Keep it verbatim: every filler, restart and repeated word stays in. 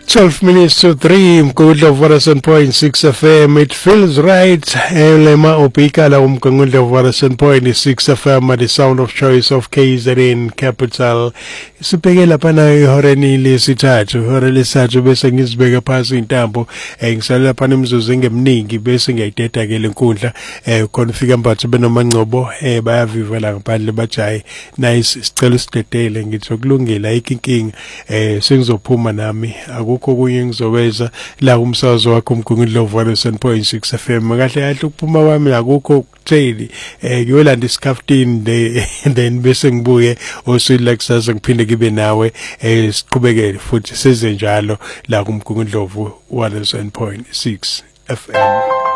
twelve minutes to three, Mgungundlovu one oh seven point six F M. It feels right. Lema opikala uMgungundlovu one oh seven point six F M, the sound of choice of K Z N capital. Sibheke lapha na ihoreni lesithathu, ihora lesithathu bese ngizibeka phansi intambo, eh ngisala lapha nemzuzu engeminingi bese ngiyayideda ke lenkundla, eh khona ufika mbathu benomangcobo, eh bayaviva la ngaphandle bajayi. Nice, sicela sidedele ngithi kulungile ayikho inkinga, eh sengizophuma nami akukho kunye ngizoweza la umsakazo wakho uMgungundlovu one oh seven point six F M. Kahle kahle ukuphuma kwami akukho kutheli, eh ngiyolanda iskaftin then bese ngibuye oswili la kusasa ngiphinde kibe nawe, eh siqhubekele futhi size njalo la kuMgungundlovu one oh seven point six F M.